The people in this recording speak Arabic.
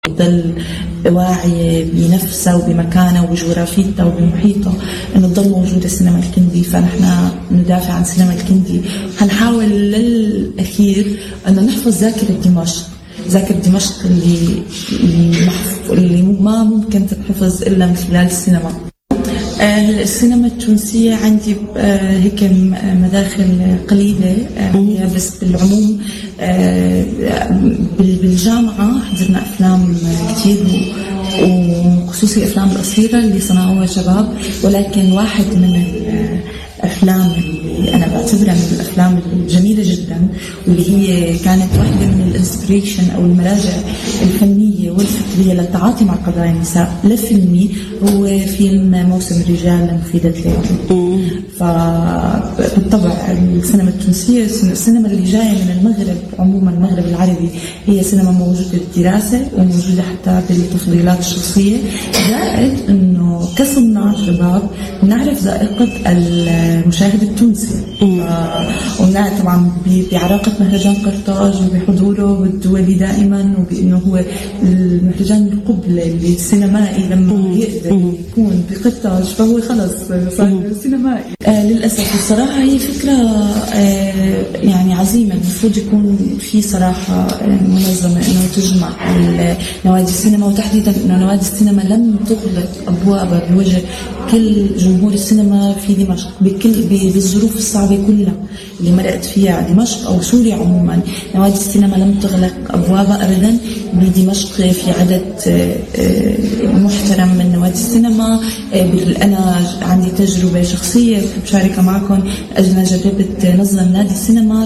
تضل واعية بنفسها وبمكانها وبجغرافيتها وبمحيطها إنه تضل موجودة السينما الكندي. فنحن ندافع عن السينما الكندي، هنحاول للأخير أنه نحفظ ذاكرة دمشق اللي ما ممكن تتحفظ إلا من خلال السينما. السينما التونسية عندي هيك مداخل قليلة، بس بالعموم بالجامعة حضرنا أفلام كتير وخصوصي أفلام القصيرة اللي صنعوها شباب، ولكن واحد من الأفلام اللي أنا بعتبرها من الأفلام الجميلة جدا واللي هي كانت واحدة من الانسبريشن أو المراجع الفنية والفكرية للتعاطي مع قضايا النساء لفيلمي هو فيلم موسم الرجال لمفيدة ليلى. فبالطبع السينما التونسية السينما اللي جاية من المغرب عموما المغرب العربي هي سينما موجودة بالدراسة وموجودة حتى بالتفضيلات الشخصية، زائد انه كصناع شباب نعرف ذائقة المشاهد التونسي ونعرف طبعا بعراقة مهرجان قرطاج وبحضوره الدولي دائما وبانه هو المهرجان القبلة السينمائي لما يقدر يكون بقرطاج فهو خلص صار سينمائي. للأسف الصراحة هي فكرة يعني عظيمة، المفروض يكون في صراحة منظمة إنه تجمع نوادي السينما، وتحديدا إنه نوادي السينما لم تغلق أبوابها بوجه كل جمهور السينما في دمشق بالظروف الصعبة كلها اللي مرقت فيها دمشق أو سوريا عموما. نوادي السينما لم تغلق أبوابها أبدا بدمشق، في عدد محترم من نوادي السينما. أنا عندي تجربة شخصية بشاركها معكم، أنا جربت نظم نادي السينما